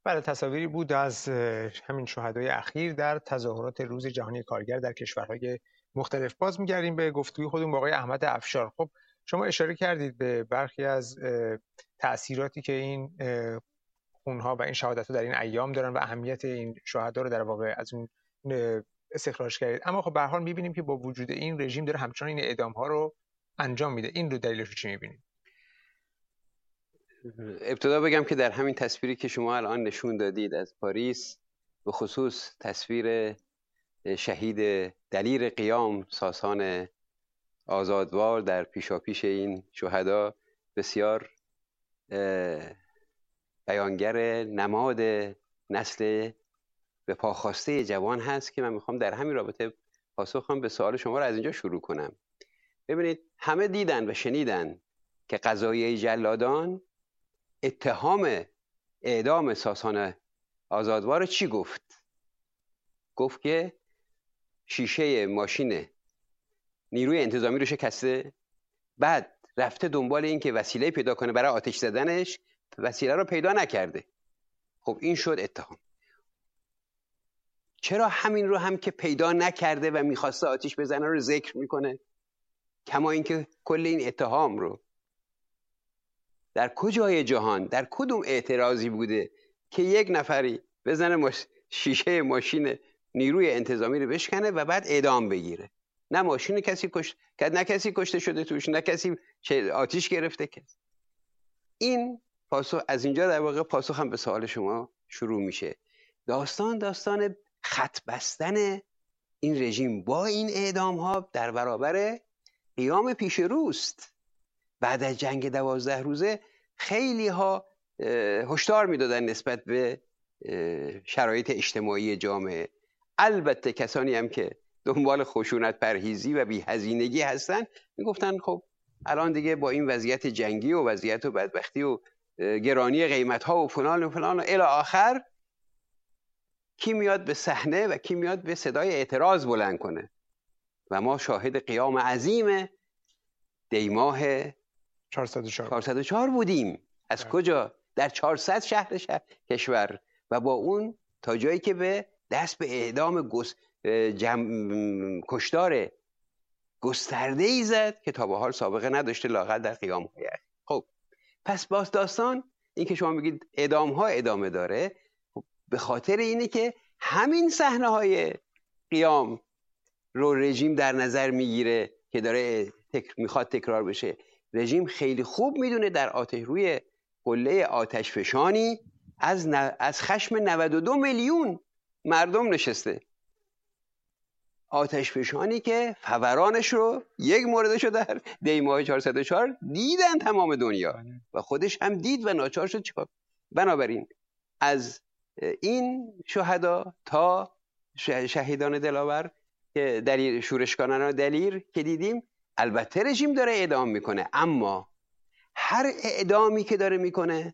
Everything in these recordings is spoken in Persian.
بله، تصاویری بود از همین شهدای اخیر در تظاهرات روز جهانی کارگر در کشورهای مختلف. باز می‌گردیم به گفتگوی خودمون با آقای احمد افشار. خب شما اشاره کردید به برخی از تأثیراتی که این خونها و این شهادت‌ها در این ایام دارن و اهمیت این شهدا رو در واقع از اون استخراج کردید. اما خب به هر حال می‌بینیم که با وجود این رژیم داره همچنان این اعدام‌ها رو انجام میده. این رو دلیلش رو چی می‌بینید؟ ابتدا بگم که در همین تصویری که شما الان نشون دادید از پاریس، به خصوص تصویر شهید دلیر قیام ساسان آزادوار در پیشاپیش این شهدا بسیار بیانگر نماد نسل به پاخواسته جوان هست که من میخوام در همین رابطه پاسخم به سوال شما رو از اینجا شروع کنم. ببینید، همه دیدن و شنیدن که قضایه جلادان اتهام اعدام ساسان آزادوار چی گفت؟ گفت که شیشه ماشین نیروی انتظامی رو شکسته، بعد رفته دنبال این که وسیله پیدا کنه برای آتش زدنش، وسیله رو پیدا نکرده. خب این شد اتهام. چرا همین رو هم که پیدا نکرده و میخواسته آتش بزنه رو ذکر میکنه؟ کما اینکه کل این اتهام رو در کجای جهان، در کدوم اعتراضی بوده که یک نفری بزنه شیشه ماشین نیروی انتظامی رو بشکنه و بعد اعدام بگیره؟ نه ماشین کسی نه کسی کشته شده توش، نه کسی آتیش گرفته کسی. این پاسخ از اینجا در واقع پاسخ هم به سوال شما شروع میشه. داستان خط بستن این رژیم با این اعدام ها در برابر قیام پیش روست. بعد از جنگ 12 روزه خیلی ها هشدار میدادن نسبت به شرایط اجتماعی جامعه. البته کسانی هم که دنبال خشونت پرهیزی و بی‌هزینگی هستن میگفتن خب الان دیگه با این وضعیت جنگی و وضعیت و بدبختی و گرانی قیمت ها و فلان و فلان و الی آخر، کی میاد به صحنه و کی میاد به صدای اعتراض بلند کنه؟ و ما شاهد قیام عظیم دیماه 404 بودیم. از کجا؟ در 400 شهر کشور، و با اون تا جایی که به دست به اعدام کشتار گسترده‌ای زد که تا به حال سابقه نداشته لااقل در قیام‌های اخیر. خب پس باز داستان این که شما میگید اعدام‌ها ادامه داره، به خاطر اینه که همین صحنه‌های قیام رو رژیم در نظر میگیره که داره میخواد تکرار بشه. رژیم خیلی خوب میدونه در روی قله آتش فشانی از خشم 92 میلیون مردم نشسته. آتش فشانی که فورانش رو یک موردش رو در دیماه 404 دیدن تمام دنیا و خودش هم دید و ناچار شد چیکار. بنابراین از این شهدا تا شهیدان دلاور که دلیر شورشکاران دلیر که دیدیم، البته رژیم داره اعدام میکنه، اما هر اعدامی که داره میکنه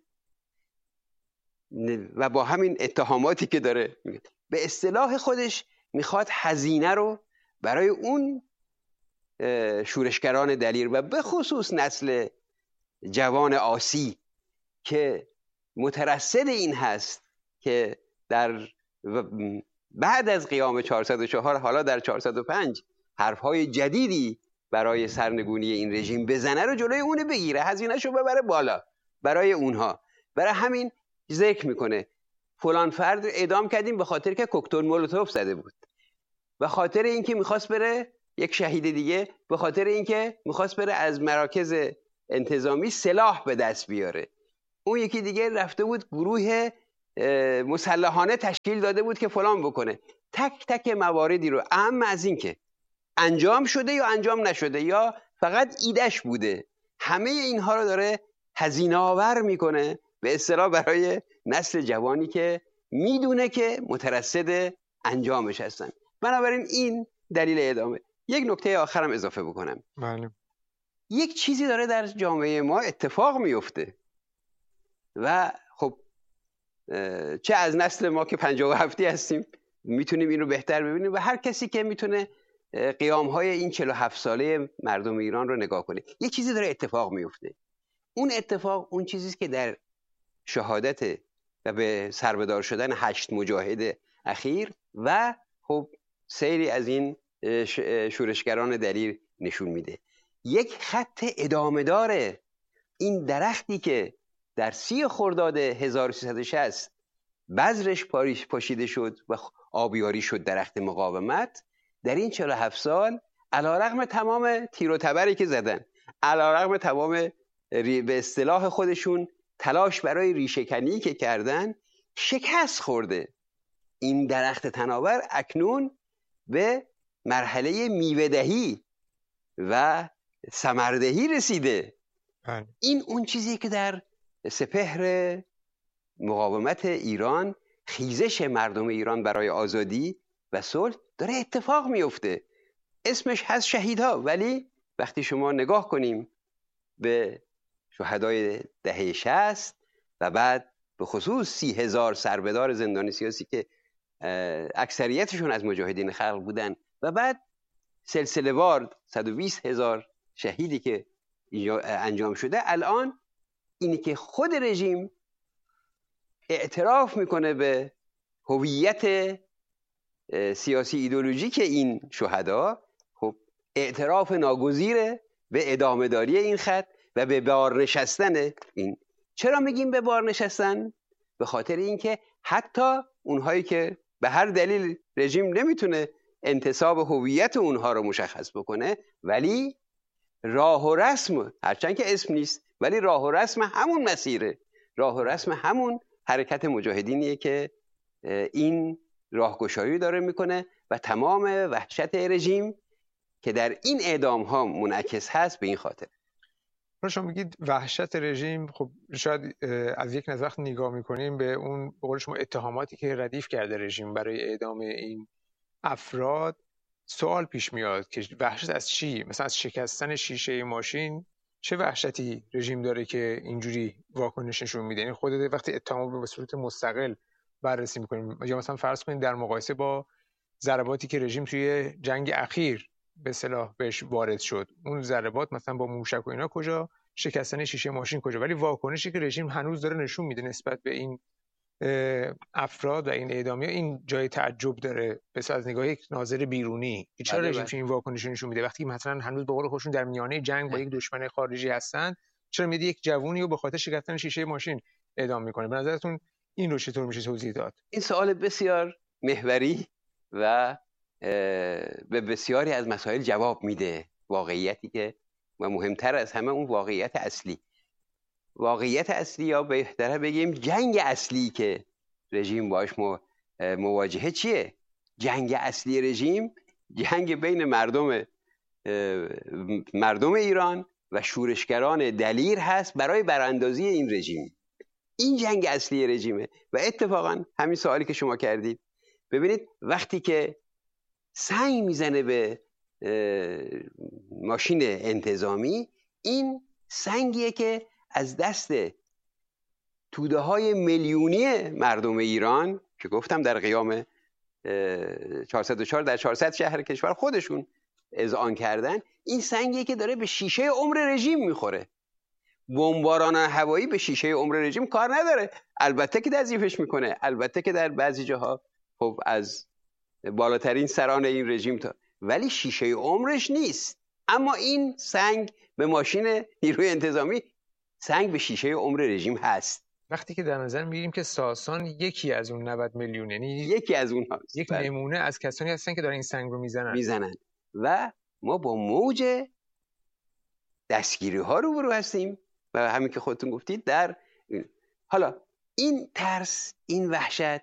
و با همین اتهاماتی که داره به اصطلاح خودش میخواد هزینه رو برای اون شورشگران دلیر و به خصوص نسل جوان آسی که مترصد این هست که در بعد از قیام 404 حالا در 405 حرفهای جدیدی برای سرنگونی این رژیم بزنه رو جلوی اون بگیره، هزینه‌شو ببره بالا برای اونها. برای همین ذکر میکنه فلان فرد اعدام کردیم به خاطر که کوکتل مولوتوف زده بود، به خاطر اینکه میخواست بره یک شهید دیگه، به خاطر اینکه میخواست بره از مراکز انتظامی سلاح به دست بیاره. اون یکی دیگه رفته بود گروه مسلحانه تشکیل داده بود که فلان بکنه. تک تک مواردی رو، اهم از این که انجام شده یا انجام نشده یا فقط ایدهش بوده، همه اینها رو داره هزینه آور میکنه به اصطلاح برای نسل جوانی که میدونه که مترصد انجامش هستن. بنابراین این دلیل اعدامه. یک نکته آخرم اضافه بکنم. بله. یک چیزی داره در جامعه ما اتفاق میفته و خب چه از نسل ما که 57 هستیم میتونیم این رو بهتر ببینیم و هر کسی که میتونه قیام‌های این 47 ساله مردم ایران رو نگاه کنه. یک چیزی داره اتفاق میفته. اون اتفاق اون چیزیست که در شهادت و به سربدار شدن 8 مجاهد اخیر و خب سیری از این شورشگران دلیر نشون میده. یک خط ادامه داره. این درختی که در 30 خرداد 1360 بذرش پاشیده شد و آبیاری شد درخت مقاومت، در این 47 سال علیرغم تمام تیر و تبری که زدن، علیرغم تمام به اصطلاح خودشون تلاش برای ریشه‌کنی که کردن، شکست خورده. این درخت تناور اکنون به مرحله میوه‌دهی و ثمردهی رسیده. این اون چیزی که در سپهر مقاومت ایران، خیزش مردم ایران برای آزادی و صلح داره اتفاق میفته. اسمش هست شهیدها، ولی وقتی شما نگاه کنیم به شهدای دهه 60 و بعد به خصوص 30,000 سربدار زندانی سیاسی که اکثریتشون از مجاهدین خلق بودن و بعد سلسله وار 120,000 شهیدی که انجام شده، الان اینی که خود رژیم اعتراف میکنه به هویت سیاسی ایدئولوژیک این شهدا، خب اعتراف ناگزیره به ادامه داری این خط و به بار نشستن این. چرا میگیم به بار نشستن؟ به خاطر اینکه حتی اونهایی که به هر دلیل رژیم نمیتونه انتصاب هویت اونها رو مشخص بکنه، ولی راه و رسم، هرچند که اسم نیست، ولی راه و رسم همون مسیره، راه و رسم همون حرکت مجاهدینیه که این راهگشایی داره میکنه و تمام وحشت رژیم که در این اعدام ها منعکس هست به این خاطر. شما میگید وحشت رژیم، خب شاید از یک نظر وقت نگاه میکنیم به اون به قول شما اتهاماتی که ردیف کرده رژیم برای اعدام این افراد، سوال پیش میاد که وحشت از چی؟ مثلا از شکستن شیشه ماشین چه وحشتی رژیم داره که اینجوری واکنش نشون میده؟ یعنی خودت وقتی اتهام رو به صورت مستقل بررسی میکنیم، یا مثلا فرض کنید در مقایسه با ضرباتی که رژیم توی جنگ اخیر به اصطلاح بهش وارد شد، اون ضربات مثلا با موشک و اینا کجا، شکستن شیشه ماشین کجا، ولی واکنشی که رژیم هنوز داره نشون میده نسبت به این افراد و این اعدامی ها، این جای تعجب داره بس از نگاه یک ناظر بیرونی. چرا رژیم این واکنش نشون میده وقتی مثلا هنوز به قول خودشون در میانه جنگ با یک دشمن خارجی هستن؟ چرا میده یک جوونی رو به خاطر شکستن شیشه ماشین اعدام میکنه؟ به نظرتون این رو چطور میشه توضیح داد؟ این سوال بسیار محوری و به بسیاری از مسائل جواب میده. واقعیتی که و مهمتر از همه اون واقعیت اصلی یا بهتره بگیم جنگ اصلی که رژیم باش مواجهه چیه؟ جنگ اصلی رژیم جنگ بین مردم ایران و شورشگران دلیر هست برای براندازی این رژیم. این جنگ اصلی رژیمه. و اتفاقا همین سوالی که شما کردید، ببینید وقتی که سنگ میزنه به ماشین انتظامی، این سنگیه که از دست توده های میلیونی مردم ایران که گفتم در قیام 404 در 400 شهر کشور خودشون اذعان کردن، این سنگیه که داره به شیشه عمر رژیم میخوره. بمباران هوایی به شیشه عمر رژیم کار نداره. البته که تضعیفش میکنه، البته که در بعضی جاها خب از بالاترین سران این رژیم تا، ولی شیشه عمرش نیست. اما این سنگ به ماشین نیروی انتظامی، سنگ به شیشه عمر رژیم هست. وقتی که در نظر میگیریم که ساسان یکی از اون 90 میلیون، یعنی یکی از اونها، یک نمونه از کسانی هستن که دارن این سنگ رو میزنن و ما با موج دستگیری ها روبرو هستیم و همین که خودتون گفتید در حالا این ترس، این وحشت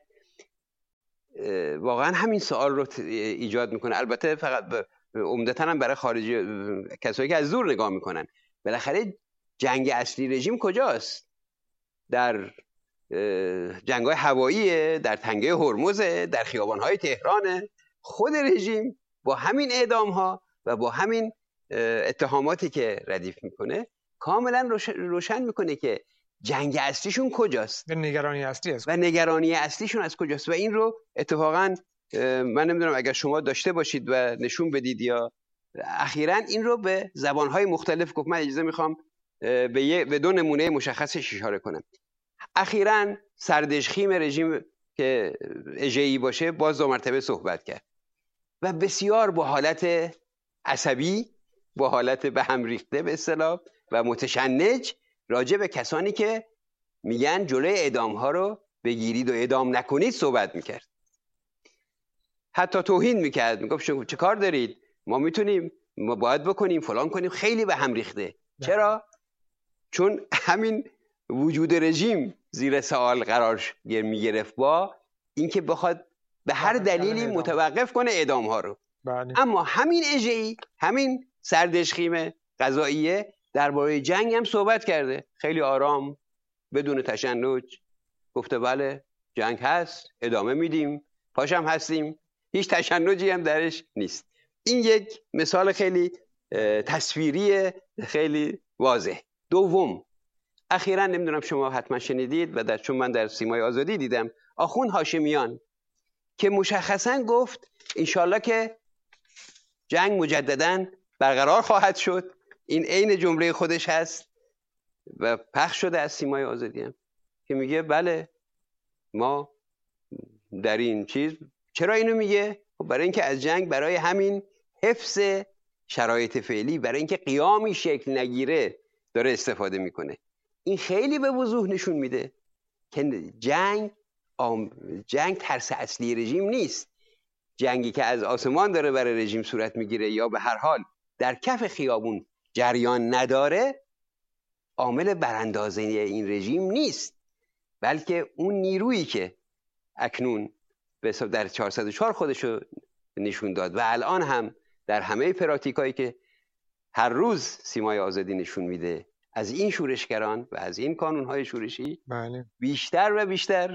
واقعا همین سوال رو ایجاد میکنه. البته فقط عمدتاً هم برای خارجی، کسایی که از دور نگاه میکنن، بالاخره جنگ اصلی رژیم کجاست؟ در جنگ‌های هوایی، در تنگه هرمز، در خیابان‌های تهران. خود رژیم با همین اعدام‌ها و با همین اتهاماتی که ردیف میکنه کاملا روشن میکنه که جنگ اصلیشون کجاست و نگرانی اصلی است و نگرانی اصلیشون از کجاست. و این رو اتفاقا من نمیدونم اگر شما داشته باشید و نشون بدید یا اخیراً این رو به زبان‌های مختلف گفت. من اجازه میخوام به 2 نمونه مشخصش اشاره کنم. اخیراً سردشخیم رژیم که اژه‌ای باشه باز 2 مرتبه صحبت کرد و بسیار با حالت عصبی، با حالت به هم ریخته به اصطلاح و متشنج راجع به کسانی که میگن جلوی اعدام ها رو بگیرید و اعدام نکنید صحبت میکرد. حتی توهین میکرد، میگفت شما چه کار دارید، ما میتونیم، ما باید بکنیم، فلان کنیم. خیلی به هم ریخته. چرا؟ چون همین وجود رژیم زیر سوال قرار میگرفت با اینکه بخواد به هر دلیلی متوقف کنه اعدام ها رو. اما همین اژه‌ای، همین سردشخیم قضاییه درباره جنگ هم صحبت کرده، خیلی آرام بدون تشنج گفته بله جنگ هست، ادامه میدیم، پاشم هستیم، هیچ تشنجی هم درش نیست. این یک مثال خیلی تصویری خیلی واضح. دوم، اخیراً نمیدونم شما حتما شنیدید و چون من در سیمای آزادی دیدم، آخوند هاشمیان که مشخصاً گفت انشالله که جنگ مجدداً برقرار خواهد شد. این عین جمله خودش هست و پخش شده از سیمای آزادی هم که میگه بله ما در این چیز. چرا اینو میگه؟ برای اینکه از جنگ برای همین حفظ شرایط فعلی، برای اینکه قیامی شکل نگیره داره استفاده میکنه. این خیلی به وضوح نشون میده که جنگ ترس اصلی رژیم نیست. جنگی که از آسمان داره برای رژیم صورت میگیره یا به هر حال در کف خیابون جریان نداره، عامل براندازی این رژیم نیست، بلکه اون نیرویی که اکنون در 404 خودشو نشون داد و الان هم در همه پراتیکایی که هر روز سیمای آزادی نشون میده از این شورشگران و از این کانونهای شورشی، بله. بیشتر و بیشتر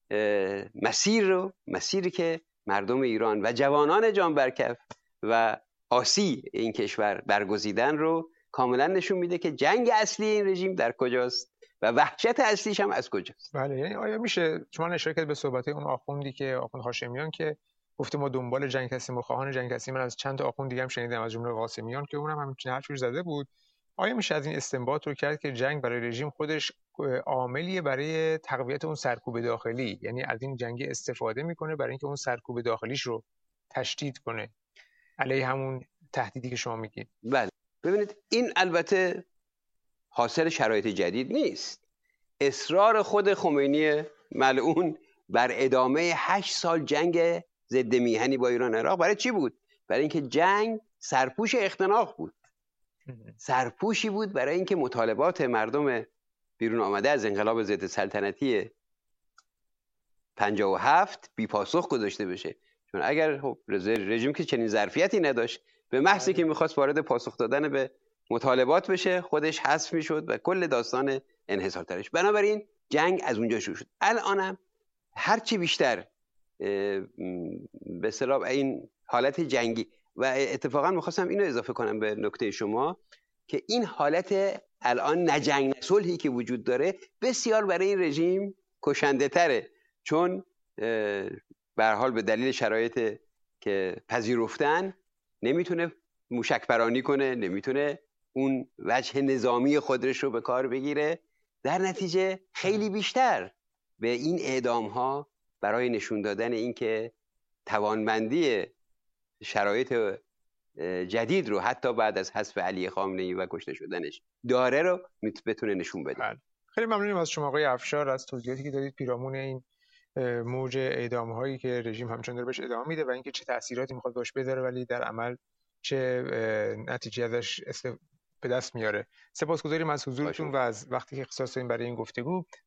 مسیری که مردم ایران و جوانان جان برکف و آسی این کشور برگزیدن رو کاملا نشون میده که جنگ اصلی این رژیم در کجاست و وحشت اصلیش هم از کجاست. بله. یعنی آیا میشه شما اشاره کرد به صحبت اون آخوندی که آخوند هاشمیان که گفته ما دنبال جنگ هستیم و خواهان جنگ هستیم؟ من از چند تا آخوند دیگه هم شنیدم از جمله قاسمیان که اونم همین حرفش زده بود. آیا میشه از این استنباط رو کرد که جنگ برای رژیم خودش عاملیه برای تقویت اون سرکوب داخلی، یعنی از این جنگ استفاده میکنه برای اینکه اون سرکوب داخلیش رو تشدید کنه علیه همون تهدیدی که شما میگید؟ بله. ببینید این البته حاصل شرایط جدید نیست. اصرار خود خمینی ملعون بر ادامه 8 سال جنگ ضد میهنی با ایران عراق برای چی بود؟ برای اینکه جنگ سرپوش اختناق بود. سرپوشی بود برای اینکه مطالبات مردم بیرون آمده از انقلاب ضد سلطنتی 57 بی پاسخ گذاشته بشه. چون اگر رژیم که چنین ظرفیتی نداشت، به محضی که میخواست وارد پاسخ دادن به مطالبات بشه خودش حذف میشد و کل داستان انحصارترش. بنابراین جنگ از اونجا شروع شد. الانم هرچی بیشتر به اصطلاح این حالت جنگی و اتفاقا میخواستم اینو اضافه کنم به نکته شما که این حالت الان نجنگ صلحی که وجود داره بسیار برای این رژیم کشنده تره، چون به هر حال به دلیل شرایط که پذیرفتن نمیتونه موشک پرانی کنه، نمیتونه اون وجه نظامی خودش رو به کار بگیره. در نتیجه خیلی بیشتر به این اعدام ها برای نشون دادن اینکه توانمندی شرایط جدید رو حتی بعد از حذف علی خامنه‌ای و کشته شدنش داره رو بتونه نشون بده. خیلی ممنونیم از شما آقای افشار از توضیحاتی که دادید پیرامون این موج اعدام هایی که رژیم همچنان داره بهش ادامه میده و اینکه چه تأثیراتی میخواد باش بذاره ولی در عمل چه نتیجه ازش به دست میاره. سپاسگزاریم از حضورتون و از وقتی که اختصاص دادین برای این گفتگو.